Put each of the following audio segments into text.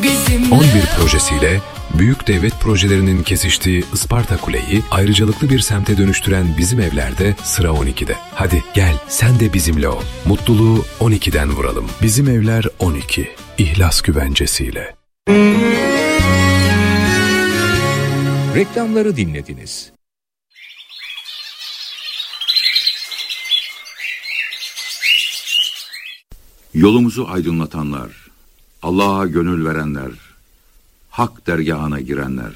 11 projesiyle büyük devlet projelerinin kesiştiği Isparta Kule'yi ayrıcalıklı bir semte dönüştüren Bizim Evler'de sıra 12'de. Hadi gel sen de bizimle ol. Mutluluğu 12'den vuralım. Bizim Evler 12. İhlas güvencesiyle. Reklamları dinlediniz. Yolumuzu aydınlatanlar, Allah'a gönül verenler, Hak dergâhına girenler.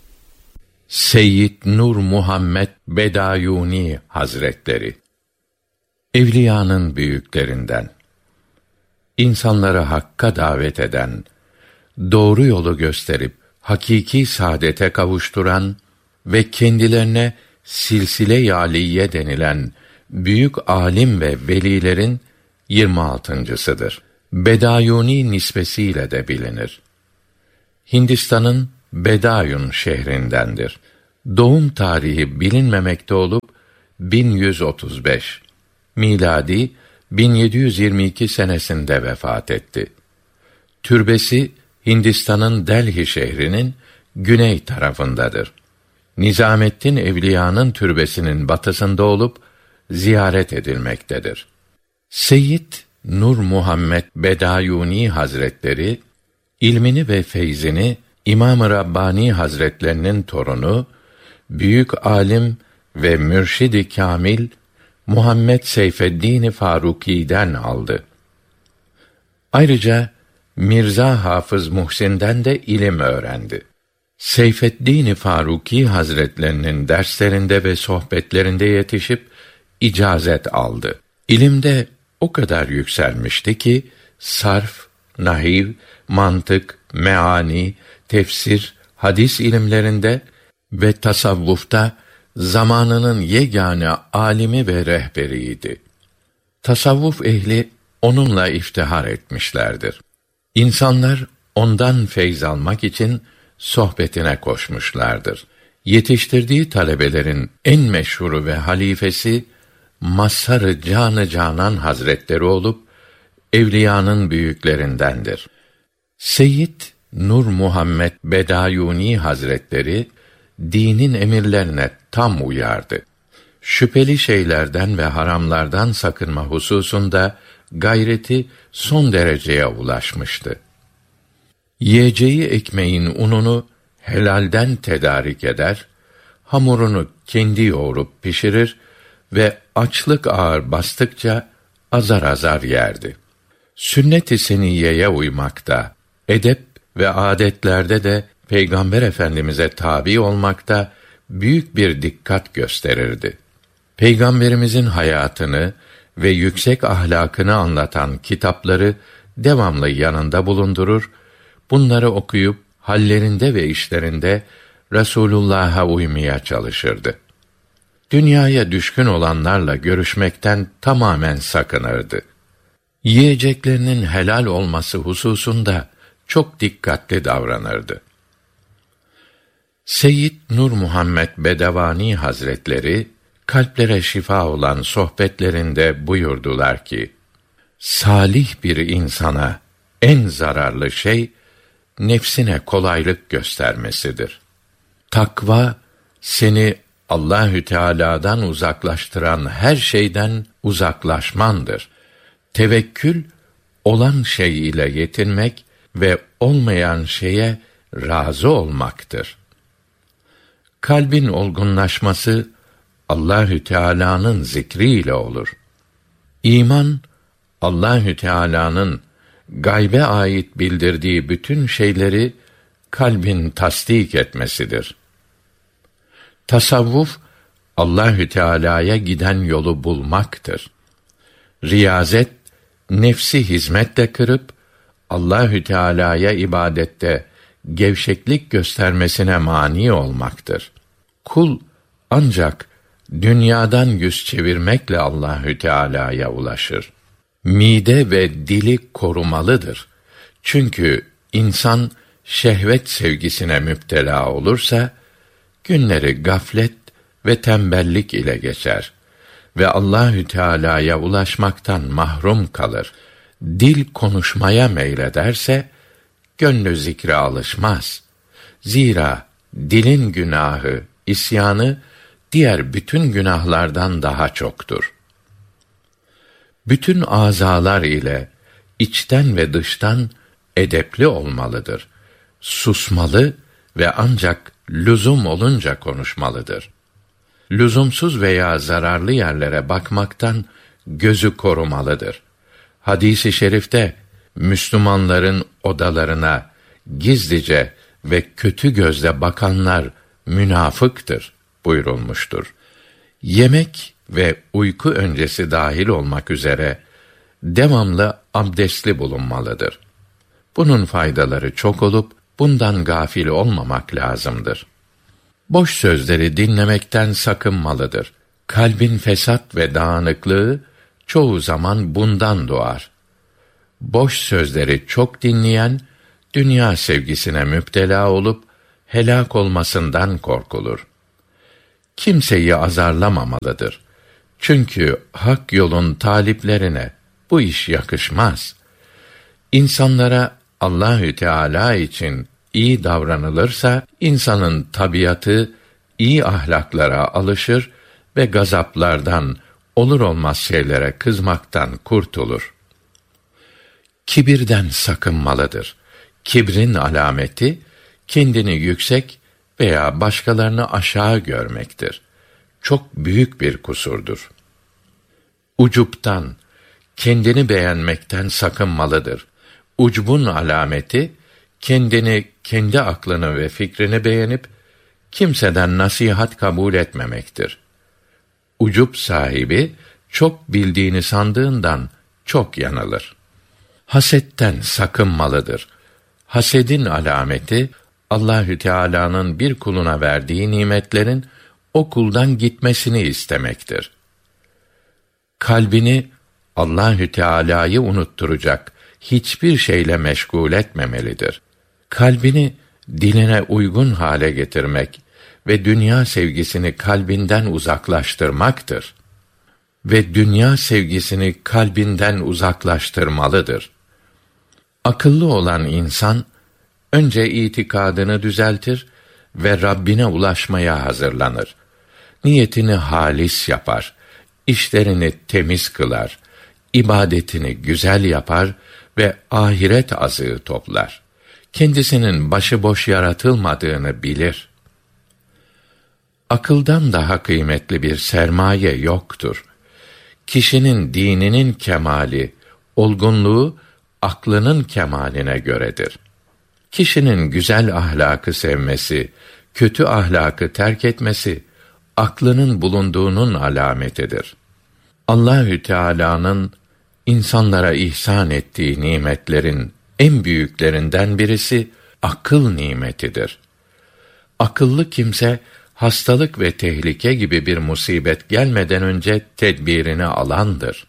Seyyid Nur Muhammed Bedayuni Hazretleri, evliyanın büyüklerinden, insanları hakka davet eden, doğru yolu gösterip hakiki saadete kavuşturan ve kendilerine silsile-i âliye denilen büyük alim ve velilerin 26.'sıdır. Bedayuni nispesiyle de bilinir. Hindistan'ın Bedayun şehrindendir. Doğum tarihi bilinmemekte olup 1135, miladi 1722 senesinde vefat etti. Türbesi Hindistan'ın Delhi şehrinin güney tarafındadır. Nizamettin Evliya'nın türbesinin batısında olup ziyaret edilmektedir. Seyyid Nur Muhammed Bedayuni Hazretleri, ilmini ve feyzini İmam-ı Rabbani Hazretlerinin torunu, büyük alim ve mürşid-i kâmil Muhammed Seyfeddin Faruki'den aldı. Ayrıca Mirza Hafız Muhsin'den de ilim öğrendi. Seyfeddin Faruki Hazretlerinin derslerinde ve sohbetlerinde yetişip icazet aldı. İlimde o kadar yükselmişti ki sarf, nahiv, mantık, meani, tefsir, hadis ilimlerinde ve tasavvufta zamanının yegâne alimi ve rehberiydi. Tasavvuf ehli onunla iftihar etmişlerdir. İnsanlar ondan feyz almak için sohbetine koşmuşlardır. Yetiştirdiği talebelerin en meşhuru ve halifesi Mazhar-ı Can-ı Canan Hazretleri olup evliyanın büyüklerindendir. Seyyid Nur Muhammed Bedayuni Hazretleri dinin emirlerine tam uyardı. Şüpheli şeylerden ve haramlardan sakınma hususunda gayreti son dereceye ulaşmıştı. Yiyeceği ekmeğin ununu helalden tedarik eder, hamurunu kendi yoğurup pişirir ve açlık ağır bastıkça azar azar yerdi. Sünnet-i seniyeye uymakta, edep ve âdetlerde de Peygamber Efendimiz'e tabi olmakta büyük bir dikkat gösterirdi. Peygamberimizin hayatını ve yüksek ahlakını anlatan kitapları devamlı yanında bulundurur, bunları okuyup hallerinde ve işlerinde Resulullah'a uymaya çalışırdı. Dünyaya düşkün olanlarla görüşmekten tamamen sakınırdı. Yiyeceklerinin helal olması hususunda çok dikkatli davranırdı. Seyyid Nur Muhammed Bedavani Hazretleri, kalplere şifa olan sohbetlerinde buyurdular ki, salih bir insana en zararlı şey, nefsine kolaylık göstermesidir. Takva, seni Allahü Teala'dan uzaklaştıran her şeyden uzaklaşmandır. Tevekkül, olan şey ile yetinmek ve olmayan şeye razı olmaktır. Kalbin olgunlaşması, Allahü Teala'nın zikriyle olur. İman, Allahü Teala'nın gaybe ait bildirdiği bütün şeyleri kalbin tasdik etmesidir. Tasavvuf, Allahü Teala'ya giden yolu bulmaktır. Riyazet, nefsi hizmetle kırıp Allahü Teala'ya ibadette gevşeklik göstermesine mani olmaktır. Kul ancak dünyadan yüz çevirmekle Allahü Teala'ya ulaşır. Mide ve dili korumalıdır. Çünkü insan şehvet sevgisine müptela olursa günleri gaflet ve tembellik ile geçer ve Allahü Teala'ya ulaşmaktan mahrum kalır. Dil konuşmaya meylederse gönlü zikre alışmaz. Zira dilin günahı, isyanı diğer bütün günahlardan daha çoktur. Bütün azalar ile içten ve dıştan edepli olmalıdır. Susmalı ve ancak lüzum olunca konuşmalıdır. Lüzumsuz veya zararlı yerlere bakmaktan gözü korumalıdır. Hadis-i şerifte Müslümanların odalarına gizlice ve kötü gözle bakanlar münafıktır buyurulmuştur. Yemek ve uyku öncesi dahil olmak üzere devamlı abdestli bulunmalıdır. Bunun faydaları çok olup bundan gafil olmamak lazımdır. Boş sözleri dinlemekten sakınmalıdır. Kalbin fesat ve dağınıklığı çoğu zaman bundan doğar. Boş sözleri çok dinleyen dünya sevgisine müptela olup helak olmasından korkulur. Kimseyi azarlamamalıdır. Çünkü hak yolun taliplerine bu iş yakışmaz. İnsanlara Allahü Teala için iyi davranılırsa insanın tabiatı iyi ahlaklara alışır ve gazaplardan, olur olmaz şeylere kızmaktan kurtulur. Kibirden sakınmalıdır. Kibrin alameti kendini yüksek veya başkalarını aşağı görmektir. Çok büyük bir kusurdur. Ucuptan, kendini beğenmekten sakınmalıdır. Ucbun alameti kendini, kendi aklını ve fikrini beğenip kimseden nasihat kabul etmemektir. Ucup sahibi çok bildiğini sandığından çok yanılır. Hasetten sakınmalıdır. Hasedin alameti Allahü Teala'nın bir kuluna verdiği nimetlerin o kuldan gitmesini istemektir. Kalbini Allahü Teala'yı unutturacak hiçbir şeyle meşgul etmemelidir. Kalbini diline uygun hale getirmek ve dünya sevgisini kalbinden uzaklaştırmaktır. Ve dünya sevgisini kalbinden uzaklaştırmalıdır. Akıllı olan insan önce itikadını düzeltir ve Rabbine ulaşmaya hazırlanır. Niyetini halis yapar, işlerini temiz kılar, ibadetini güzel yapar ve ahiret azığı toplar. Kendisinin başıboş yaratılmadığını bilir. Akıldan daha kıymetli bir sermaye yoktur. Kişinin dininin kemali, olgunluğu aklının kemaline göredir. Kişinin güzel ahlakı sevmesi, kötü ahlakı terk etmesi aklının bulunduğunun alametidir. Allahü Teala'nın insanlara ihsan ettiği nimetlerin en büyüklerinden birisi akıl nimetidir. Akıllı kimse hastalık ve tehlike gibi bir musibet gelmeden önce tedbirini alandır.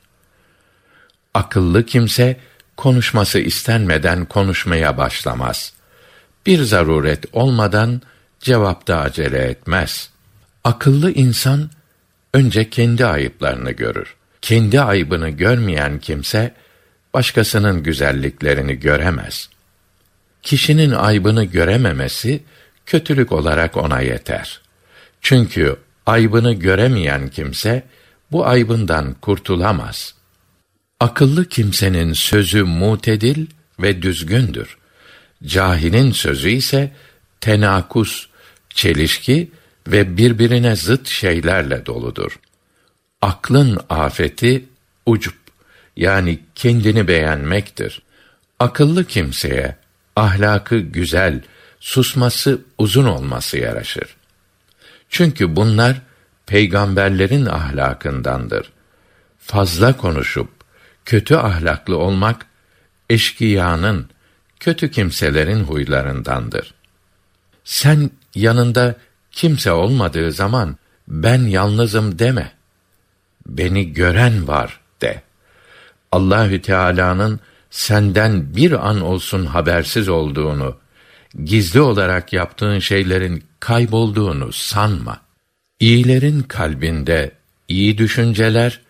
Akıllı kimse konuşması istenmeden konuşmaya başlamaz. Bir zaruret olmadan cevapta acele etmez. Akıllı insan önce kendi ayıplarını görür. Kendi ayıbını görmeyen kimse başkasının güzelliklerini göremez. Kişinin aybını görememesi kötülük olarak ona yeter. Çünkü aybını göremeyen kimse bu aybından kurtulamaz. Akıllı kimsenin sözü mutedil ve düzgündür. Cahilin sözü ise tenakus, çelişki ve birbirine zıt şeylerle doludur. Aklın afeti ucup, yani kendini beğenmektir. Akıllı kimseye ahlakı güzel, susması uzun olması yaraşır. Çünkü bunlar peygamberlerin ahlakındandır. Fazla konuşup kötü ahlaklı olmak eşkıyanın, kötü kimselerin huylarındandır. Sen yanında kimse olmadığı zaman ben yalnızım deme. Beni gören var de. Allahü Teala'nın senden bir an olsun habersiz olduğunu, gizli olarak yaptığın şeylerin kaybolduğunu sanma. İyilerin kalbinde iyi düşünceler,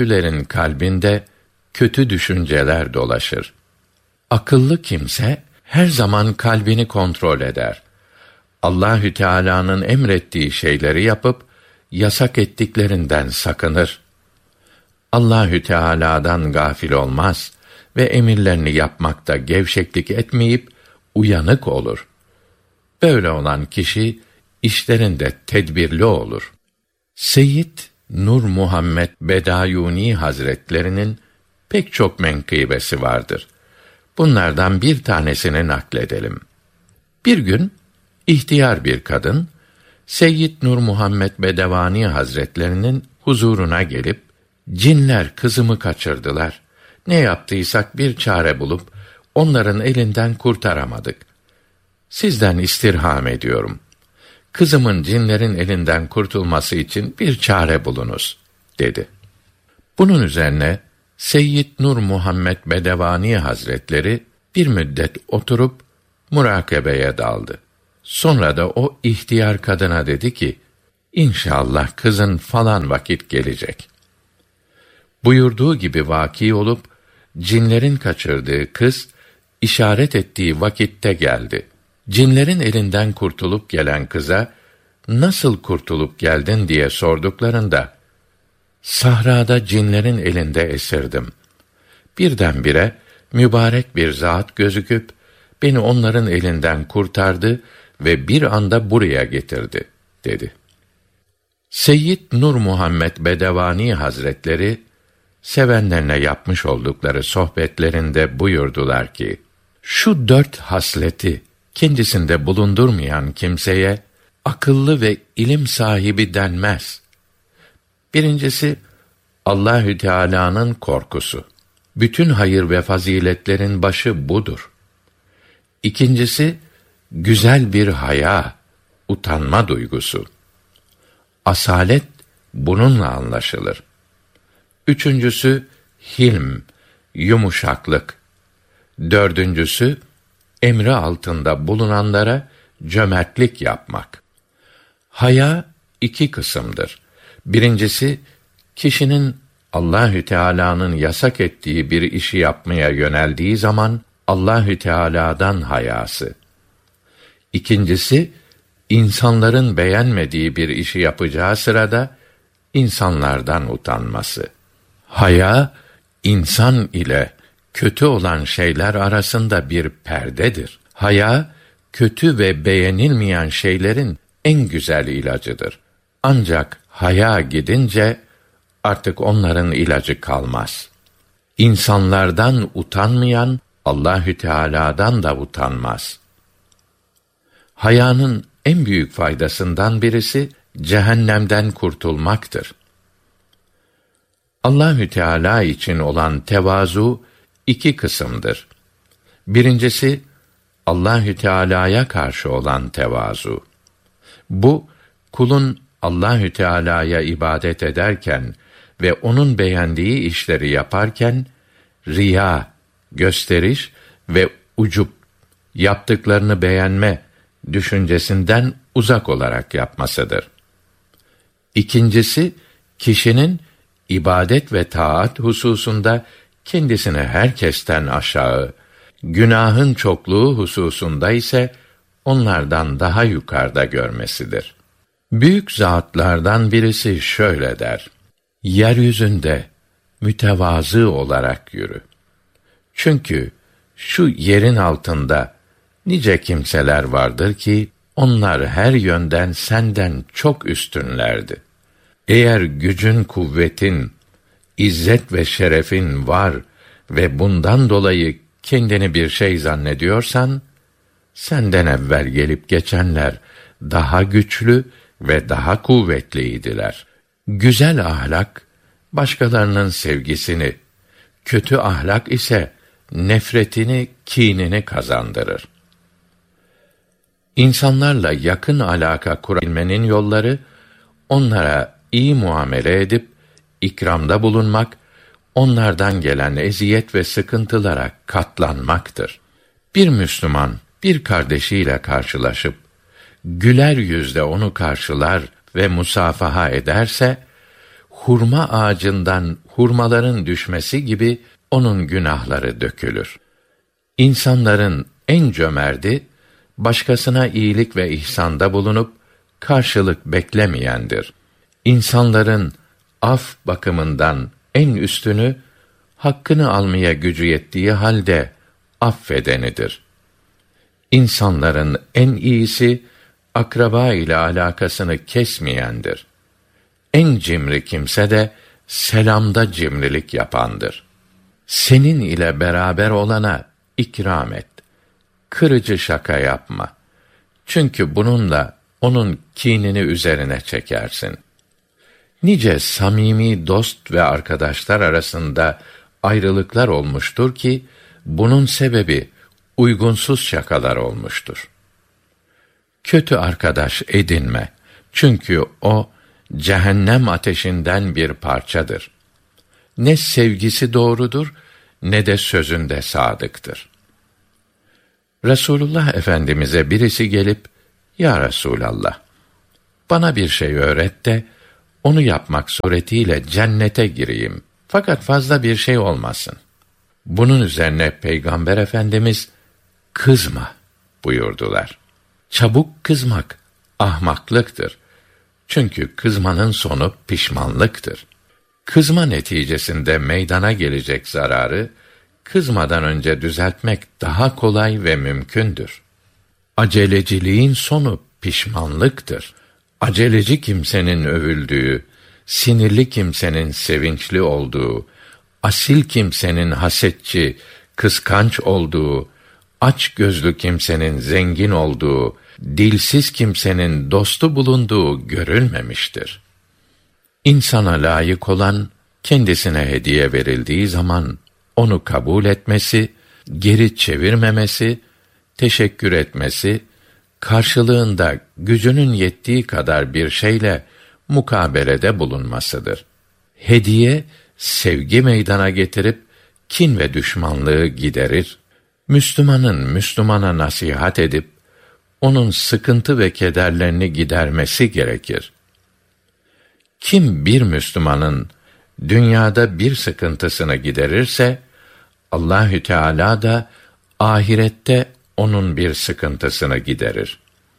kötülerin kalbinde kötü düşünceler dolaşır. Akıllı kimse her zaman kalbini kontrol eder. Allahü Teala'nın emrettiği şeyleri yapıp yasak ettiklerinden sakınır. Allahü Teala'dan gafil olmaz ve emirlerini yapmakta gevşeklik etmeyip uyanık olur. Böyle olan kişi işlerinde tedbirli olur. Seyyid Nur Muhammed Bedayuni Hazretlerinin pek çok menkıbesi vardır. Bunlardan bir tanesini nakledelim. Bir gün ihtiyar bir kadın Seyyid Nur Muhammed Bedavani Hazretlerinin huzuruna gelip, "Cinler kızımı kaçırdılar. Ne yaptıysak bir çare bulup onların elinden kurtaramadık. Sizden istirham ediyorum. Kızımın cinlerin elinden kurtulması için bir çare bulunuz," dedi. Bunun üzerine Seyyid Nur Muhammed Bedevani Hazretleri bir müddet oturup murakabeye daldı. Sonra da o ihtiyar kadına dedi ki, "İnşallah kızın falan vakit gelecek." Buyurduğu gibi vaki olup, cinlerin kaçırdığı kız, işaret ettiği vakitte geldi. Cinlerin elinden kurtulup gelen kıza, "Nasıl kurtulup geldin?" diye sorduklarında, "Sahrada cinlerin elinde esirdim. Birdenbire mübarek bir zat gözüküp, beni onların elinden kurtardı ve bir anda buraya getirdi," dedi. Seyyid Nur Muhammed Bedevani Hazretleri, sevenlerine yapmış oldukları sohbetlerinde buyurdular ki, "Şu 4 hasleti kendisinde bulundurmayan kimseye akıllı ve ilim sahibi denmez. Birincisi, Allahü Teala'nın korkusu. Bütün hayır ve faziletlerin başı budur. İkincisi, güzel bir haya, utanma duygusu. Asalet bununla anlaşılır. Üçüncüsü, hilm, yumuşaklık. Dördüncüsü, emri altında bulunanlara cömertlik yapmak. Haya 2 kısımdır. Birincisi, kişinin Allahü Teala'nın yasak ettiği bir işi yapmaya yöneldiği zaman Allahü Teala'dan hayası. İkincisi, insanların beğenmediği bir işi yapacağı sırada insanlardan utanması. Haya, insan ile kötü olan şeyler arasında bir perdedir. Haya, kötü ve beğenilmeyen şeylerin en güzel ilacıdır. Ancak haya gidince artık onların ilacı kalmaz. İnsanlardan utanmayan Allahü Teala'dan da utanmaz. Hayanın en büyük faydasından birisi cehennemden kurtulmaktır. Allahü Teala için olan tevazu 2 kısımdır. Birincisi, Allahü Teala'ya karşı olan tevazu. Bu, kulun Allahü Teala'ya ibadet ederken ve onun beğendiği işleri yaparken riya, gösteriş ve ucup, yaptıklarını beğenme düşüncesinden uzak olarak yapmasıdır. İkincisi, kişinin ibadet ve taat hususunda kendisini herkesten aşağı, günahın çokluğu hususunda ise onlardan daha yukarıda görmesidir. Büyük zatlardan birisi şöyle der: "Yeryüzünde mütevazı olarak yürü. Çünkü şu yerin altında nice kimseler vardır ki, onlar her yönden senden çok üstünlerdi. Eğer gücün, kuvvetin, izzet ve şerefin var ve bundan dolayı kendini bir şey zannediyorsan, senden evvel gelip geçenler daha güçlü ve daha kuvvetliydiler. Güzel ahlak, başkalarının sevgisini, kötü ahlak ise nefretini, kinini kazandırır." İnsanlarla yakın alaka kurabilmenin yolları, onlara iyi muamele edip, ikramda bulunmak, onlardan gelen eziyet ve sıkıntılara katlanmaktır. Bir Müslüman, bir kardeşiyle karşılaşıp, güler yüzle onu karşılar ve musafaha ederse, hurma ağacından hurmaların düşmesi gibi onun günahları dökülür. İnsanların en cömerti, başkasına iyilik ve ihsanda bulunup karşılık beklemeyendir. İnsanların af bakımından en üstünü, hakkını almaya gücü yettiği halde affedenidir. İnsanların en iyisi, akraba ile alakasını kesmeyendir. En cimri kimse de selamda cimrilik yapandır. Senin ile beraber olana ikram et. Kırıcı şaka yapma. Çünkü bununla onun kinini üzerine çekersin. Nice samimi dost ve arkadaşlar arasında ayrılıklar olmuştur ki, bunun sebebi uygunsuz şakalar olmuştur. Kötü arkadaş edinme. Çünkü o, cehennem ateşinden bir parçadır. Ne sevgisi doğrudur, ne de sözünde sadıktır. Resulullah Efendimiz'e birisi gelip, "Ya Resulallah, bana bir şey öğret de, onu yapmak suretiyle cennete gireyim. Fakat fazla bir şey olmasın." Bunun üzerine Peygamber Efendimiz, "Kızma," buyurdular. Çabuk kızmak ahmaklıktır. Çünkü kızmanın sonu pişmanlıktır. Kızma neticesinde meydana gelecek zararı, kızmadan önce düzeltmek daha kolay ve mümkündür. Aceleciliğin sonu pişmanlıktır. Aceleci kimsenin övüldüğü, sinirli kimsenin sevinçli olduğu, asil kimsenin hasetçi, kıskanç olduğu, aç gözlü kimsenin zengin olduğu, dilsiz kimsenin dostu bulunduğu görülmemiştir. İnsana layık olan, kendisine hediye verildiği zaman onu kabul etmesi, geri çevirmemesi, teşekkür etmesi, karşılığında gücünün yettiği kadar bir şeyle mukabelede bulunmasıdır. Hediye, sevgi meydana getirip kin ve düşmanlığı giderir. Müslümanın Müslümana nasihat edip onun sıkıntı ve kederlerini gidermesi gerekir. Kim bir Müslümanın dünyada bir sıkıntısını giderirse, Allahü Teala da ahirette onun bir sıkıntısını giderir.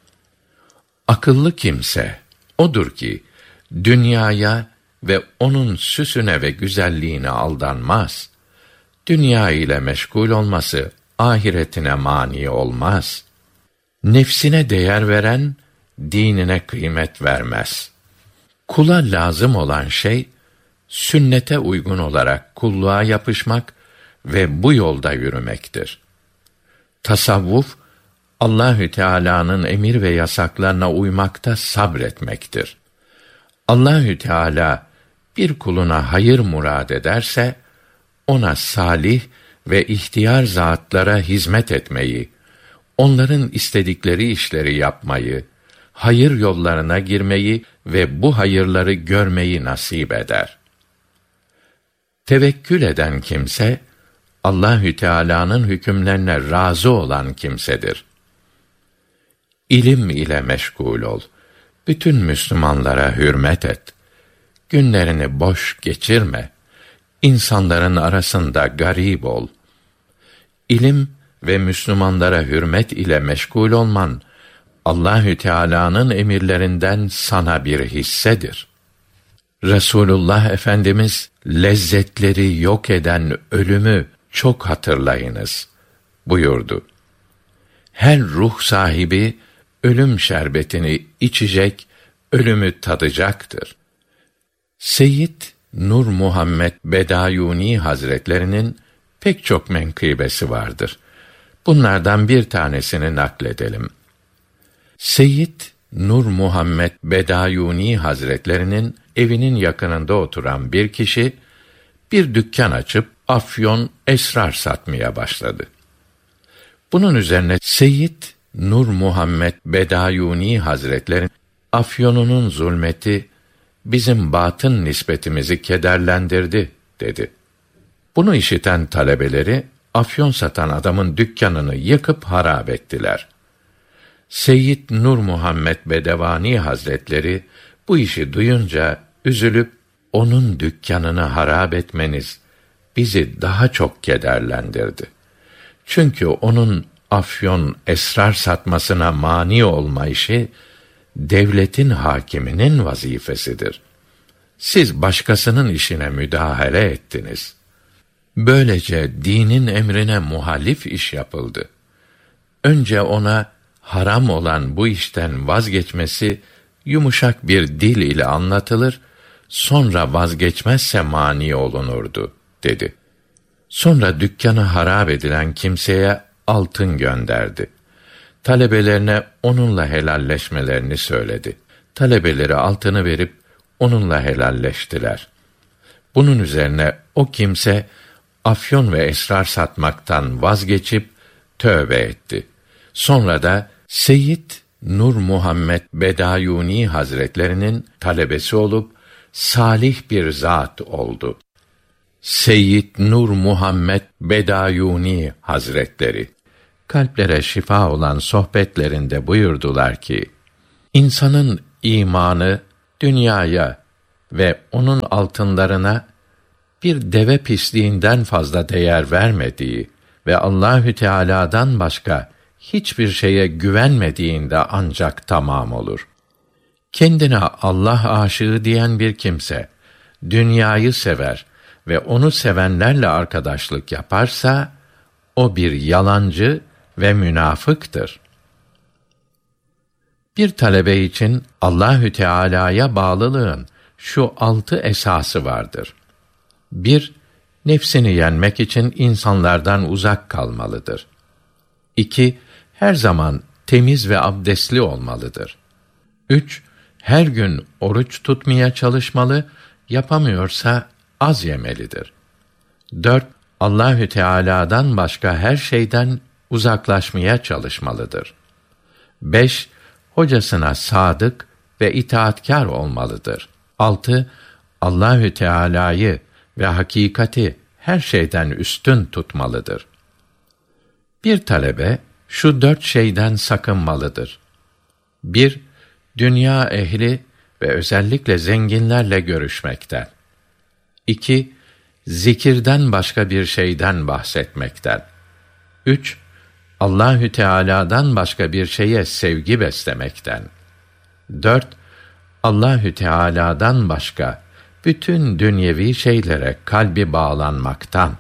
Akıllı kimse odur ki dünyaya ve onun süsüne ve güzelliğine aldanmaz. Dünya ile meşgul olması ahiretine mani olmaz. Nefsine değer veren dinine kıymet vermez. Kula lazım olan şey, sünnete uygun olarak kulluğa yapışmak ve bu yolda yürümektir. Tasavvuf, Allahü Teala'nın emir ve yasaklarına uymakta sabretmektir. Allahü Teala bir kuluna hayır murad ederse, ona salih ve ihtiyar zatlara hizmet etmeyi, onların istedikleri işleri yapmayı, hayır yollarına girmeyi ve bu hayırları görmeyi nasip eder. Tevekkül eden kimse, Allahü Teala'nın hükümlerine razı olan kimsedir. İlim ile meşgul ol. Bütün Müslümanlara hürmet et. Günlerini boş geçirme. İnsanların arasında garip ol. İlim ve Müslümanlara hürmet ile meşgul olman, Allahü Teala'nın emirlerinden sana bir hissedir. Resulullah Efendimiz, lezzetleri yok eden ölümü çok hatırlayınız buyurdu. Her ruh sahibi ölüm şerbetini içecek, ölümü tadacaktır. Seyyid Nur Muhammed Bedayuni Hazretlerinin pek çok menkıbesi vardır. Bunlardan bir tanesini nakledelim. Seyyid Nur Muhammed Bedayuni Hazretlerinin evinin yakınında oturan bir kişi, bir dükkan açıp afyon, esrar satmaya başladı. Bunun üzerine Seyyid Nur Muhammed Bedayuni Hazretleri, afyonunun zulmeti bizim batın nispetimizi kederlendirdi dedi. Bunu işiten talebeleri afyon satan adamın dükkanını yıkıp harap ettiler. Seyyid Nur Muhammed Bedevani Hazretleri bu işi duyunca üzülüp, onun dükkanını harap etmeniz bizi daha çok kederlendirdi. Çünkü onun afyon, esrar satmasına mani olma işi, devletin hakiminin vazifesidir. Siz başkasının işine müdahale ettiniz. Böylece dinin emrine muhalif iş yapıldı. Önce ona haram olan bu işten vazgeçmesi yumuşak bir dil ile anlatılır, sonra vazgeçmezse mani olunurdu, dedi. Sonra dükkanı harap edilen kimseye altın gönderdi. Talebelerine onunla helalleşmelerini söyledi. Talebeleri altını verip onunla helalleştiler. Bunun üzerine o kimse afyon ve esrar satmaktan vazgeçip tövbe etti. Sonra da Seyyid Nur Muhammed Bedayuni Hazretlerinin talebesi olup salih bir zat oldu. Seyyid Nur Muhammed Bedayuni Hazretleri kalplere şifa olan sohbetlerinde buyurdular ki, insanın imanı dünyaya ve onun altınlarına bir deve pisliğinden fazla değer vermediği ve Allahü Teala'dan başka hiçbir şeye güvenmediğinde ancak tamam olur. Kendine Allah aşığı diyen bir kimse dünyayı sever ve onu sevenlerle arkadaşlık yaparsa o bir yalancı ve münafıktır. Bir talebe için Allahü Teala'ya bağlılığın şu 6 esası vardır. 1. Nefsini yenmek için insanlardan uzak kalmalıdır. 2. Her zaman temiz ve abdestli olmalıdır. 3. Her gün oruç tutmaya çalışmalı, yapamıyorsa az yemelidir. 4. Allahü Teala'dan başka her şeyden uzaklaşmaya çalışmalıdır. 5. Hocasına sadık ve itaatkâr olmalıdır. 6. Allahü Teala'yı ve hakikati her şeyden üstün tutmalıdır. Bir talebe şu 4 şeyden sakınmalıdır. 1. Dünya ehli ve özellikle zenginlerle görüşmekten. 2. Zikirden başka bir şeyden bahsetmekten. 3. Allahü Teala'dan başka bir şeye sevgi beslemekten. 4. Allahü Teala'dan başka bütün dünyevi şeylere kalbi bağlanmaktan.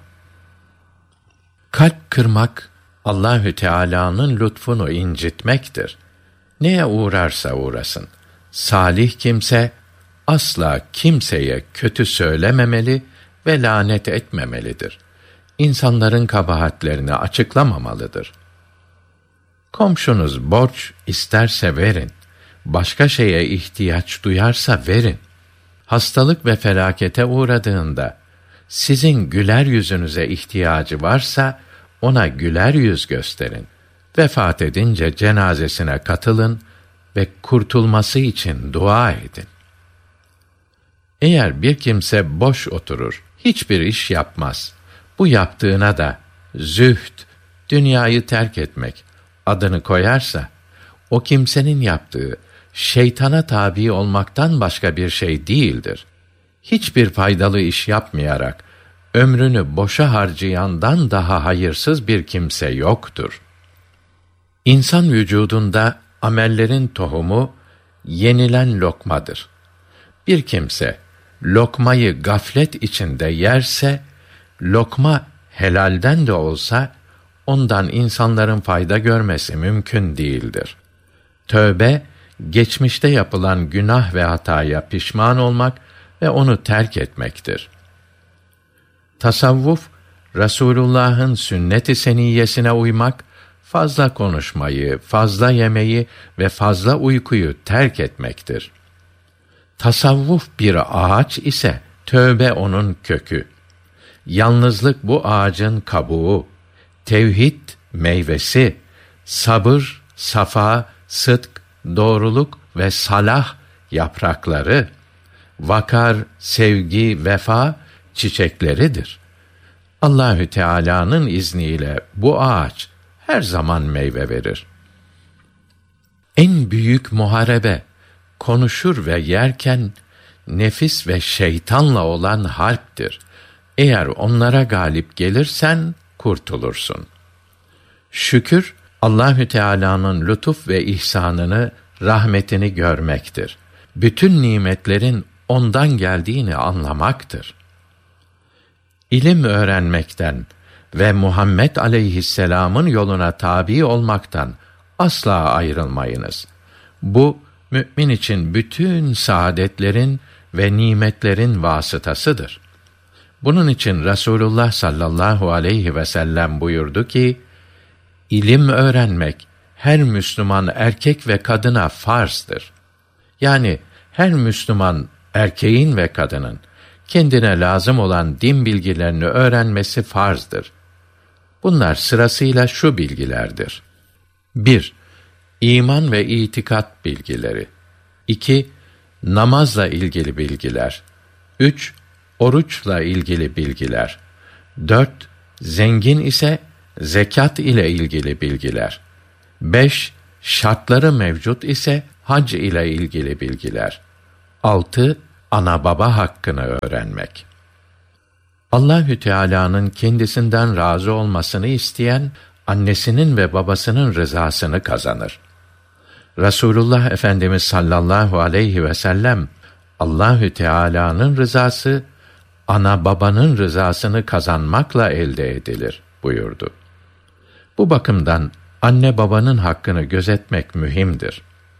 Kalp kırmak Allahü Teala'nın lütfunu incitmektir. Neye uğrarsa uğrasın, salih kimse asla kimseye kötü söylememeli ve lanet etmemelidir. İnsanların kabahatlerini açıklamamalıdır. Komşunuz borç isterse verin, başka şeye ihtiyaç duyarsa verin. Hastalık ve felakete uğradığında sizin güler yüzünüze ihtiyacı varsa ona güler yüz gösterin. Vefat edince cenazesine katılın ve kurtulması için dua edin. Eğer bir kimse boş oturur, hiçbir iş yapmaz, bu yaptığına da zühd, dünyayı terk etmek adını koyarsa, o kimsenin yaptığı şeytana tabi olmaktan başka bir şey değildir. Hiçbir faydalı iş yapmayarak ömrünü boşa harcayandan daha hayırsız bir kimse yoktur. İnsan vücudunda amellerin tohumu yenilen lokmadır. Bir kimse lokmayı gaflet içinde yerse, lokma helalden de olsa ondan insanların fayda görmesi mümkün değildir. Tövbe, geçmişte yapılan günah ve hataya pişman olmak ve onu terk etmektir. Tasavvuf, Resulullah'ın sünnet-i seniyyesine uymak, fazla konuşmayı, fazla yemeyi ve fazla uykuyu terk etmektir. Tasavvuf bir ağaç ise tövbe onun kökü. Yalnızlık bu ağacın kabuğu, tevhid meyvesi, sabır, safa, sıdk, doğruluk ve salah yaprakları, vakar, sevgi, vefa çiçekleridir. Allahü Teala'nın izniyle bu ağaç her zaman meyve verir. En büyük muharebe konuşur ve yerken nefis ve şeytanla olan harptir. Eğer onlara galip gelirsen kurtulursun. Şükür Allahü Teala'nın lütuf ve ihsanını, rahmetini görmektir. Bütün nimetlerin ondan geldiğini anlamaktır. İlim öğrenmekten ve Muhammed aleyhisselam'ın yoluna tabi olmaktan asla ayrılmayınız. Bu, mü'min için bütün saadetlerin ve nimetlerin vasıtasıdır. Bunun için Resulullah sallallahu aleyhi ve sellem buyurdu ki, İlim öğrenmek her Müslüman erkek ve kadına farzdır. Yani her Müslüman erkeğin ve kadının kendine lazım olan din bilgilerini öğrenmesi farzdır. Bunlar sırasıyla şu bilgilerdir. 1. İman ve itikat bilgileri. 2. Namazla ilgili bilgiler. 3. Oruçla ilgili bilgiler. 4. Zengin ise zekat ile ilgili bilgiler. 5. Şartları mevcut ise hac ile ilgili bilgiler. 6. Ana baba hakkını öğrenmek. Allahü Teala'nın kendisinden razı olmasını isteyen, annesinin ve babasının rızasını kazanır. Resulullah Efendimiz sallallahu aleyhi ve sellem, Allahü Teala'nın rızası, ana babanın rızasını kazanmakla elde edilir buyurdu. Bu bakımdan anne babanın hakkını gözetmek mühimdir.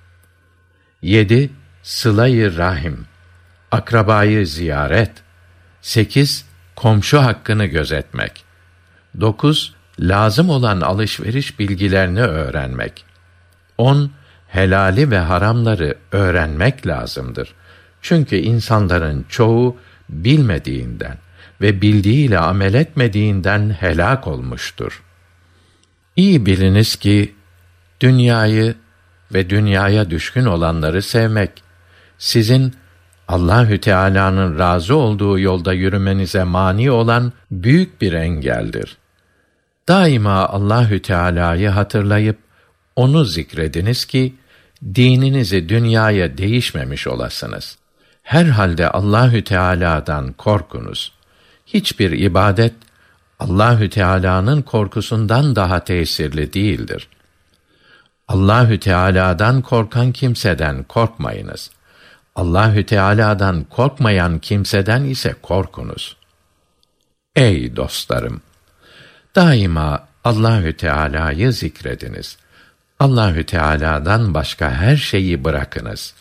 7. Sıla-i rahim, akrabayı ziyaret. 8. Komşu hakkını gözetmek. 9. Lazım olan alışveriş bilgilerini öğrenmek. 10. Helali ve haramları öğrenmek lazımdır. Çünkü insanların çoğu bilmediğinden ve bildiğiyle amel etmediğinden helak olmuştur. İyi biliniz ki, dünyayı ve dünyaya düşkün olanları sevmek, sizin Allahü Teala'nın razı olduğu yolda yürümenize mani olan büyük bir engeldir. Daima Allahü Teala'yı hatırlayıp onu zikrediniz ki dininizi dünyaya değişmemiş olasınız. Herhalde Allahü Teala'dan korkunuz. Hiçbir ibadet Allahü Teala'nın korkusundan daha tesirli değildir. Allahü Teala'dan korkan kimseden korkmayınız. Allahü Teala'dan korkmayan kimseden ise korkunuz. Ey dostlarım! Daima Allahü Teala'yı zikrediniz. Allahü Teala'dan başka her şeyi bırakınız.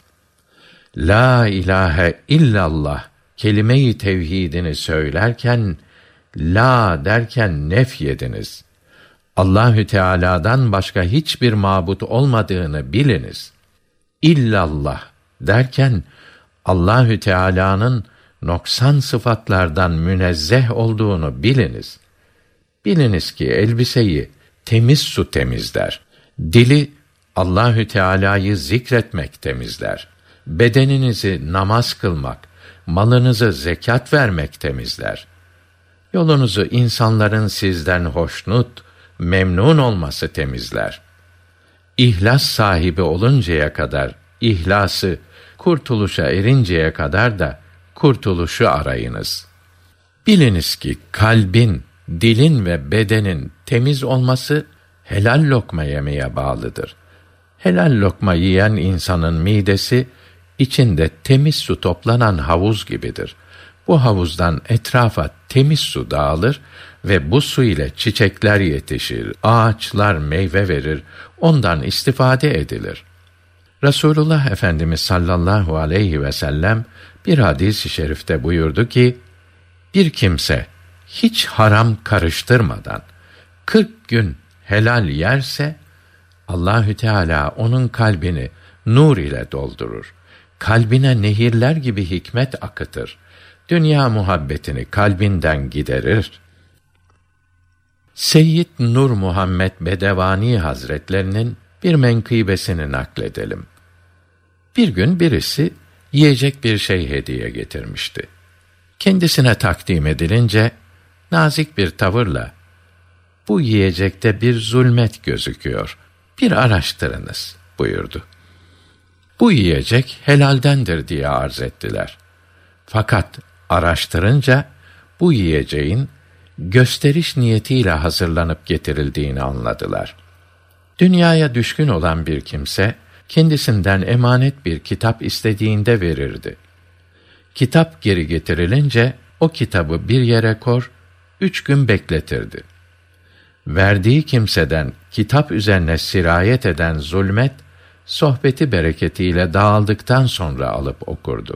La ilahe illallah kelime-i tevhidini söylerken, la derken nefyediniz. Allahü Teala'dan başka hiçbir mabut olmadığını biliniz. İllallah derken Allahü Teala'nın noksan sıfatlardan münezzeh olduğunu biliniz. Biliniz ki elbiseyi temiz su temizler. Dili Allahü Teala'yı zikretmek temizler. Bedeninizi namaz kılmak, malınızı zekat vermek temizler. Yolunuzu insanların sizden hoşnut, memnun olması temizler. İhlas sahibi oluncaya kadar ihlası, kurtuluşa erinceye kadar da kurtuluşu arayınız. Biliniz ki kalbin, dilin ve bedenin temiz olması helal lokma yemeye bağlıdır. Helal lokma yiyen insanın midesi içinde temiz su toplanan havuz gibidir. Bu havuzdan etrafa temiz su dağılır ve bu su ile çiçekler yetişir, ağaçlar meyve verir, ondan istifade edilir. Resulullah Efendimiz sallallahu aleyhi ve sellem bir hadis-i şerifte buyurdu ki, bir kimse hiç haram karıştırmadan 40 gün helal yerse, Allahü Teala onun kalbini nur ile doldurur. Kalbine nehirler gibi hikmet akıtır. Dünya muhabbetini kalbinden giderir. Seyyid Nur Muhammed Bedevani Hazretlerinin bir menkıbesini nakledelim. Bir gün birisi yiyecek bir şey hediye getirmişti. Kendisine takdim edilince nazik bir tavırla, bu yiyecekte bir zulmet gözüküyor, bir araştırınız buyurdu. Bu yiyecek helaldendir diye arz ettiler. Fakat araştırınca bu yiyeceğin gösteriş niyetiyle hazırlanıp getirildiğini anladılar. Dünyaya düşkün olan bir kimse, kendisinden emanet bir kitap istediğinde verirdi. Kitap geri getirilince, o kitabı bir yere kor, 3 gün bekletirdi. Verdiği kimseden kitap üzerine sirayet eden zulmet, sohbeti bereketiyle dağıldıktan sonra alıp okurdu.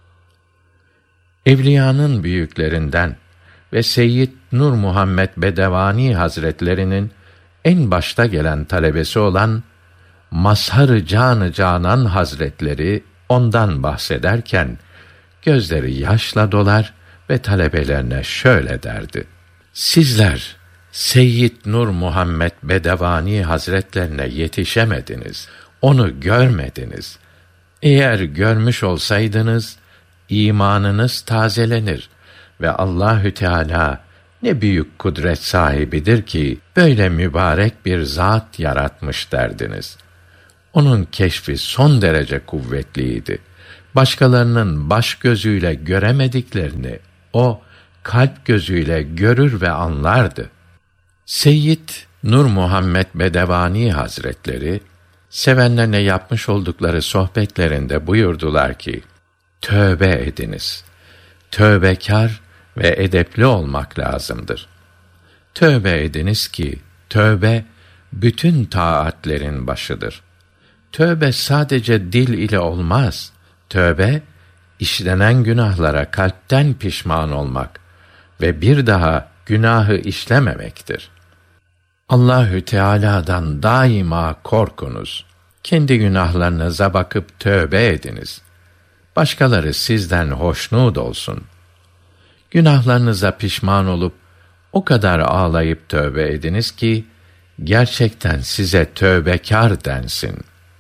Evliyanın büyüklerinden ve Seyyid Nur Muhammed Bedevani Hazretlerinin en başta gelen talebesi olan Mazhar-ı Can-ı Canan Hazretleri ondan bahsederken gözleri yaşla dolar ve talebelerine şöyle derdi: Sizler Seyyid Nur Muhammed Bedevani Hazretlerine yetişemediniz, onu görmediniz. Eğer görmüş olsaydınız, imanınız tazelenir ve Allahü Teala ne büyük kudret sahibidir ki böyle mübarek bir zat yaratmış derdiniz. Onun keşfi son derece kuvvetliydi. Başkalarının baş gözüyle göremediklerini o kalp gözüyle görür ve anlardı. Seyyid Nur Muhammed Bedevani Hazretleri sevenlerine yapmış oldukları sohbetlerinde buyurdular ki: Tövbe ediniz. Tövbekar ve edepli olmak lazımdır. Tövbe ediniz ki tövbe bütün taatlerin başıdır. Tövbe sadece dil ile olmaz. Tövbe işlenen günahlara kalpten pişman olmak ve bir daha günahı işlememektir. Allahü Teala'dan daima korkunuz. Kendi günahlarınıza bakıp tövbe ediniz. Başkaları sizden hoşnut olsun. Günahlarınıza pişman olup o kadar ağlayıp tövbe ediniz ki gerçekten size tövbekar densin.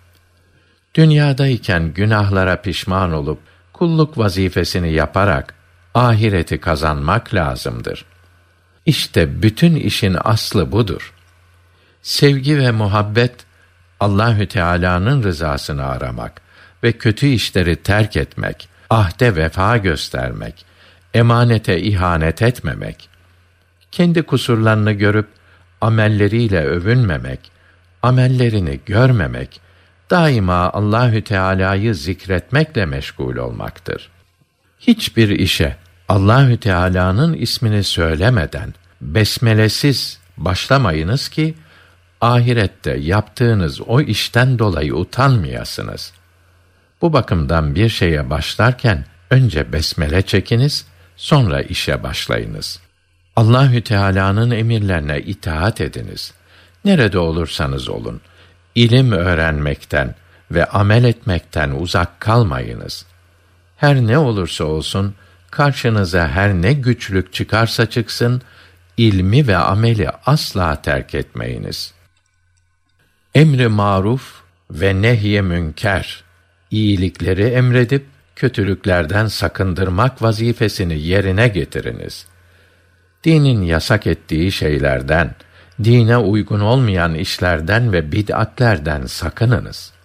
Dünyadayken günahlara pişman olup kulluk vazifesini yaparak ahireti kazanmak lazımdır. İşte bütün işin aslı budur. Sevgi ve muhabbet, Allahü Teala'nın rızasını aramak ve kötü işleri terk etmek, ahde vefa göstermek, emanete ihanet etmemek, kendi kusurlarını görüp amelleriyle övünmemek, amellerini görmemek, daima Allahü Teala'yı zikretmekle meşgul olmaktır. Hiçbir işe Allahü Teala'nın ismini söylemeden, besmelesiz başlamayınız ki ahirette yaptığınız o işten dolayı utanmayasınız. Bu bakımdan bir şeye başlarken önce besmele çekiniz, sonra işe başlayınız. Allahü Teala'nın emirlerine itaat ediniz. Nerede olursanız olun, ilim öğrenmekten ve amel etmekten uzak kalmayınız. Her ne olursa olsun, karşınıza her ne güçlük çıkarsa çıksın, ilmi ve ameli asla terk etmeyiniz. Emri maruf ve nehy-i münker, iyilikleri emredip kötülüklerden sakındırmak vazifesini yerine getiriniz. Dinin yasak ettiği şeylerden, dine uygun olmayan işlerden ve bid'atlerden sakınınız.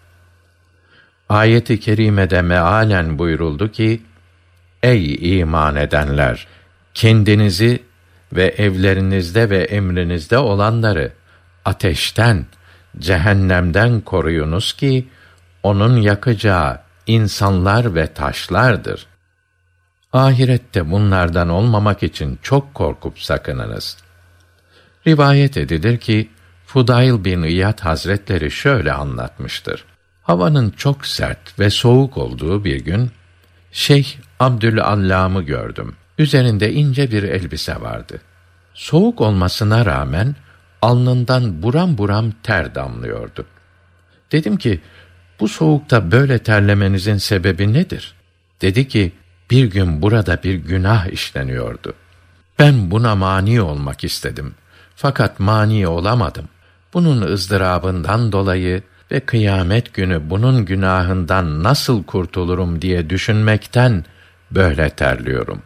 Ayet-i kerimede mealen buyuruldu ki: Ey iman edenler! Kendinizi ve evlerinizde ve emrinizde olanları ateşten, cehennemden koruyunuz ki onun yakacağı insanlar ve taşlardır. Ahirette bunlardan olmamak için çok korkup sakınınız. Rivayet edilir ki Fudayl bin İyad Hazretleri şöyle anlatmıştır. Havanın çok sert ve soğuk olduğu bir gün Şeyh Abdülallam'ı gördüm. Üzerinde ince bir elbise vardı. Soğuk olmasına rağmen alnından buram buram ter damlıyordu. Dedim ki, bu soğukta böyle terlemenizin sebebi nedir? Dedi ki, bir gün burada bir günah işleniyordu. Ben buna mani olmak istedim. Fakat mani olamadım. Bunun ızdırabından dolayı ve kıyamet günü bunun günahından nasıl kurtulurum diye düşünmekten böyle terliyorum.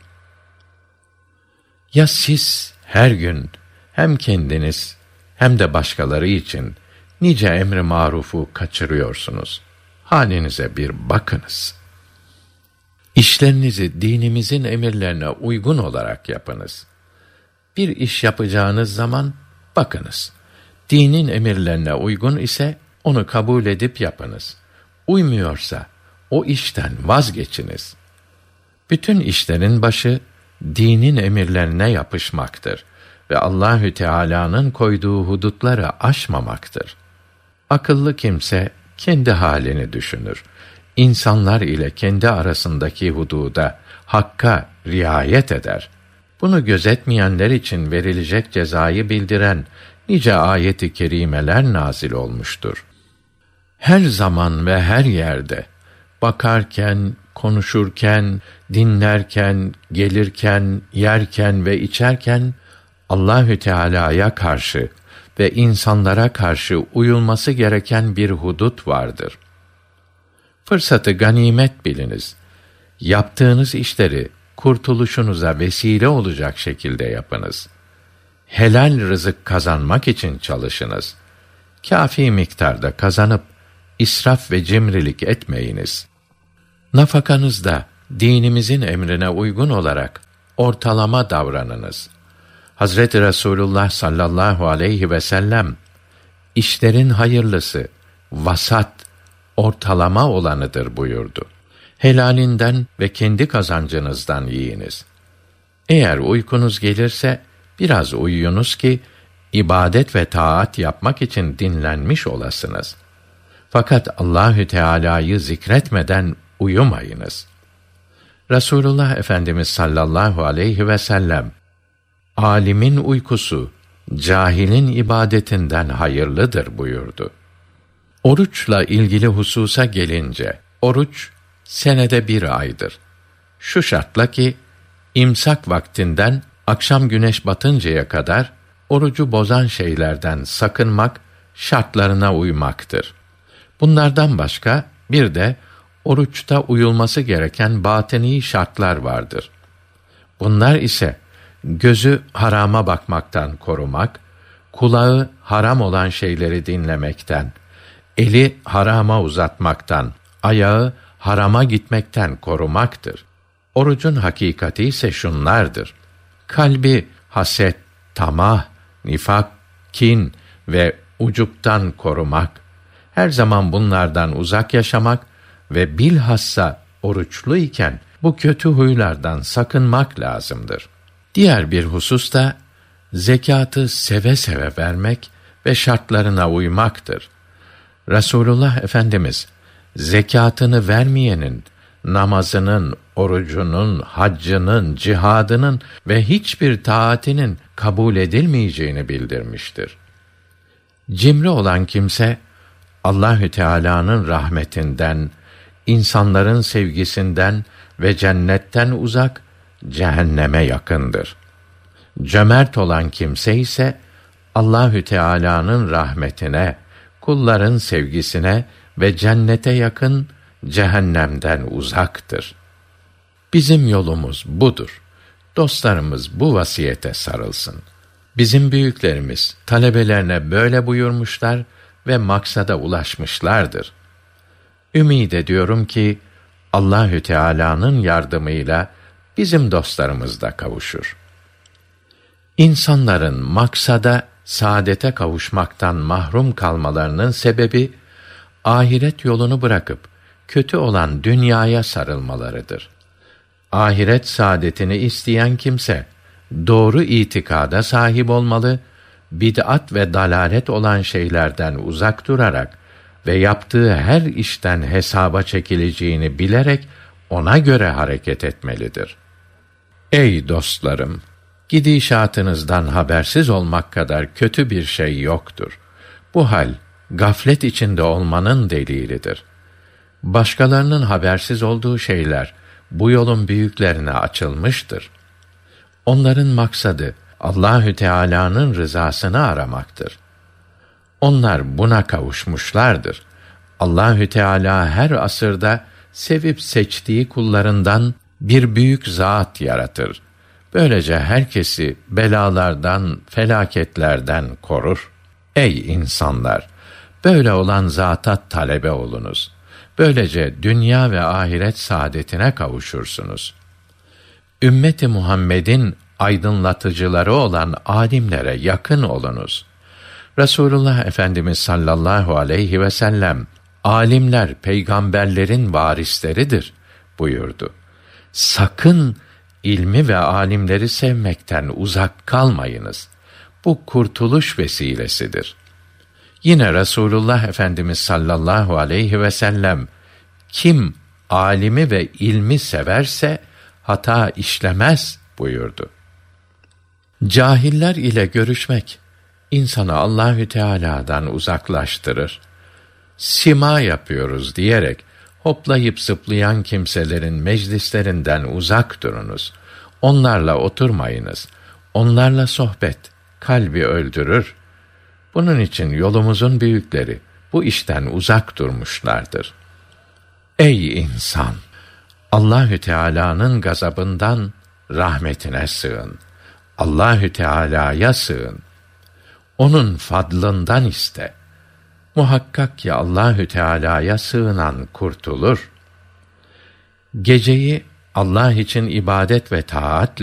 Ya siz her gün hem kendiniz hem de başkaları için nice emri marufu kaçırıyorsunuz. Halinize bir bakınız. İşlerinizi dinimizin emirlerine uygun olarak yapınız. Bir iş yapacağınız zaman bakınız. Dinin emirlerine uygun ise onu kabul edip yapınız. Uymuyorsa o işten vazgeçiniz. Bütün işlerin başı dinin emirlerine yapışmaktır ve Allahü Teala'nın koyduğu hudutları aşmamaktır. Akıllı kimse kendi halini düşünür. İnsanlar ile kendi arasındaki hududa, hakka riayet eder. Bunu gözetmeyenler için verilecek cezayı bildiren nice ayet-i kerimeler nazil olmuştur. Her zaman ve her yerde, bakarken, konuşurken, dinlerken, gelirken, yerken ve içerken, Allahü Teala'ya karşı ve insanlara karşı uyulması gereken bir hudut vardır. Fırsatı ganimet biliniz. Yaptığınız işleri kurtuluşunuza vesile olacak şekilde yapınız. Helal rızık kazanmak için çalışınız. Kâfi miktarda kazanıp israf ve cimrilik etmeyiniz. Nafakanızda dinimizin emrine uygun olarak ortalama davranınız. Hazreti Resulullah sallallahu aleyhi ve sellem, işlerin hayırlısı vasat, ortalama olanıdır buyurdu. Helalinden ve kendi kazancınızdan yiyiniz. Eğer uykunuz gelirse biraz uyuyunuz ki ibadet ve taat yapmak için dinlenmiş olasınız. Fakat Allahü Teala'yı zikretmeden uyumayınız. Resulullah Efendimiz sallallahu aleyhi ve sellem, alimin uykusu cahilin ibadetinden hayırlıdır buyurdu. Oruçla ilgili hususa gelince, oruç senede bir aydır. Şu şartla ki, imsak vaktinden akşam güneş batıncaya kadar orucu bozan şeylerden sakınmak, şartlarına uymaktır. Bunlardan başka bir de oruçta uyulması gereken batini şartlar vardır. Bunlar ise gözü harama bakmaktan korumak, kulağı haram olan şeyleri dinlemekten, eli harama uzatmaktan, ayağı harama gitmekten korumaktır. Orucun hakikati ise şunlardır: kalbi haset, tamah, nifak, kin ve ucuptan korumak, her zaman bunlardan uzak yaşamak ve bilhassa oruçlu iken bu kötü huylardan sakınmak lazımdır. Diğer bir husus da zekâtı seve seve vermek ve şartlarına uymaktır. Resulullah Efendimiz, zekâtını vermeyenin, namazının, orucunun, haccının, cihadının ve hiçbir taatinin kabul edilmeyeceğini bildirmiştir. Cimri olan kimse, Allahü Teala'nın rahmetinden, insanların sevgisinden ve cennetten uzak, cehenneme yakındır. Cömert olan kimse ise Allahü Teala'nın rahmetine, kulların sevgisine ve cennete yakın, cehennemden uzaktır. Bizim yolumuz budur. Dostlarımız bu vasiyete sarılsın. Bizim büyüklerimiz talebelerine böyle buyurmuşlar ve maksada ulaşmışlardır. Ümid ediyorum ki Allahü Teala'nın yardımıyla bizim dostlarımız da kavuşur. İnsanların maksada, saadete kavuşmaktan mahrum kalmalarının sebebi, ahiret yolunu bırakıp kötü olan dünyaya sarılmalarıdır. Ahiret saadetini isteyen kimse, doğru itikada sahip olmalı, bid'at ve dalalet olan şeylerden uzak durarak ve yaptığı her işten hesaba çekileceğini bilerek ona göre hareket etmelidir. Ey dostlarım! Gidişatınızdan habersiz olmak kadar kötü bir şey yoktur. Bu hal, gaflet içinde olmanın delilidir. Başkalarının habersiz olduğu şeyler, bu yolun büyüklerine açılmıştır. Onların maksadı, Allahü Teala'nın rızasını aramaktır. Onlar buna kavuşmuşlardır. Allahü Teala her asırda sevip seçtiği kullarından bir büyük zat yaratır. Böylece herkesi belalardan, felaketlerden korur. Ey insanlar! Böyle olan zata talebe olunuz. Böylece dünya ve ahiret saadetine kavuşursunuz. Ümmeti Muhammed'in aydınlatıcıları olan alimlere yakın olunuz. Resulullah Efendimiz sallallahu aleyhi ve sellem, alimler peygamberlerin varisleridir buyurdu. Sakın ilmi ve alimleri sevmekten uzak kalmayınız. Bu kurtuluş vesilesidir. Yine Resulullah Efendimiz sallallahu aleyhi ve sellem, kim alimi ve ilmi severse hata işlemez buyurdu. Cahiller ile görüşmek insanı Allahü Teala'dan uzaklaştırır. Sima yapıyoruz diyerek hoplayıp zıplayan kimselerin meclislerinden uzak durunuz. Onlarla oturmayınız. Onlarla sohbet kalbi öldürür. Bunun için yolumuzun büyükleri bu işten uzak durmuşlardır. Ey insan! Allahü Teala'nın gazabından rahmetine sığın. Allahü Teala'ya sığın. Onun fadlından iste. Muhakkak ki Allahü Teala'ya sığınan kurtulur. Geceyi Allah için ibadet ve taatle